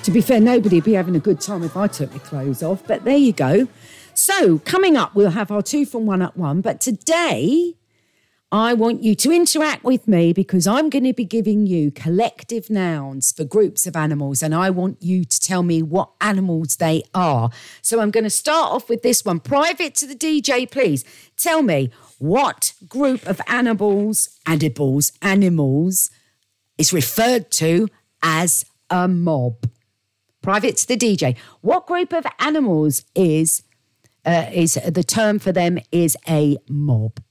To be fair, nobody'd be having a good time if I took my clothes off, but there you go. So coming up, we'll have our 2 from 1 at 1. But today, I want you to interact with me because I'm going to be giving you collective nouns for groups of animals, and I want you to tell me what animals they are. So I'm going to start off with this one. Private to the DJ, please. Tell me what group of animals is referred to as a mob. Private to the DJ. What group of animals is the term for them is a mob?